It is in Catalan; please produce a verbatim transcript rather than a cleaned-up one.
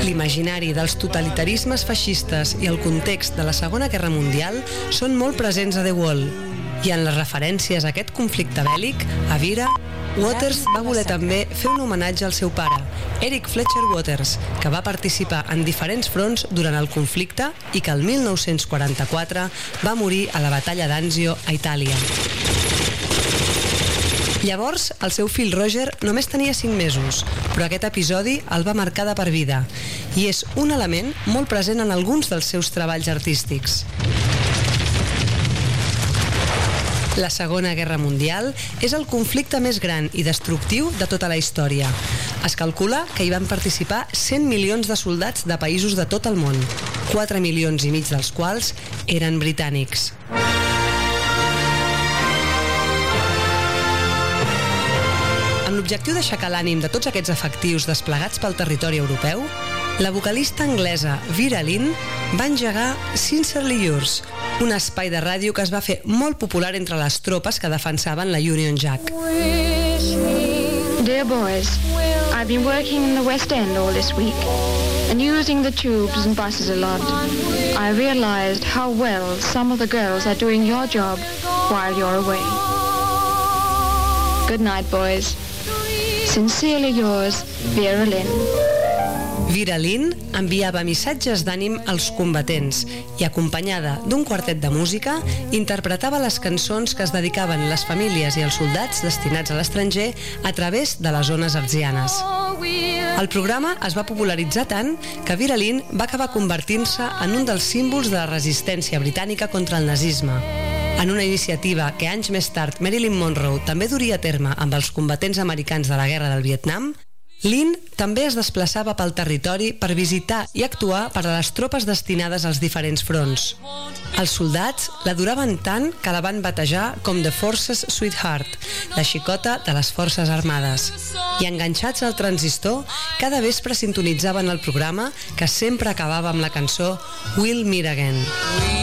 L'imaginari dels totalitarismes feixistes i el context de la Segona Guerra Mundial són molt presents a The Wall. I en les referències a aquest conflicte bèl·lic, a Vera, Waters va voler també fer un homenatge al seu pare, Eric Fletcher Waters, que va participar en diferents fronts durant el conflicte i que el mil nou-cents quaranta-quatre va morir a la batalla d'Anzio, a Itàlia. Llavors, el seu fill Roger només tenia cinc mesos, però aquest episodi el va marcar de per vida i és un element molt present en alguns dels seus treballs artístics. La Segona Guerra Mundial és el conflicte més gran i destructiu de tota la història. Es calcula que hi van participar cent milions de soldats de països de tot el món, quatre milions i mig dels quals eren britànics. Amb l'objectiu d'aixecar l'ànim de tots aquests efectius desplegats pel territori europeu, la vocalista anglesa Vera Lynn va engegar Sincerely Yours, un espai de ràdio que es va fer molt popular entre les tropes que defensaven la Union Jack. Dear boys, I've been working in the West End all this week and using the tubes and buses a lot. I realized how well some of the girls are doing your job while you're away. Good night, boys. Sincerely yours, Vera Lynn. Vera Lynn enviava missatges d'ànim als combatents i, acompanyada d'un quartet de música, interpretava les cançons que es dedicaven les famílies i els soldats destinats a l'estranger a través de les zones artesianes. El programa es va popularitzar tant que Vera Lynn va acabar convertint-se en un dels símbols de la resistència britànica contra el nazisme. En una iniciativa que anys més tard Marilyn Monroe també duria a terme amb els combatents americans de la Guerra del Vietnam, Lynn també es desplaçava pel territori per visitar i actuar per a les tropes destinades als diferents fronts. Els soldats l'adoraven tant que la van batejar com The Forces Sweetheart, la xicota de les forces armades. I enganxats al transistor, cada vespre sintonitzaven el programa que sempre acabava amb la cançó We'll Meet Again.